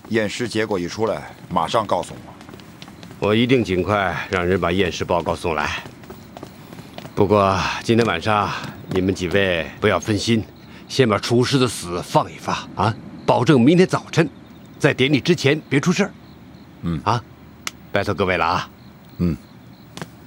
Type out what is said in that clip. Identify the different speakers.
Speaker 1: 验尸结果一出来，马上告诉我。
Speaker 2: 我一定尽快让人把验尸报告送来。不过今天晚上你们几位不要分心，先把厨师的死放一放啊，保证明天早晨在典礼之前别出事儿。拜托各位了啊。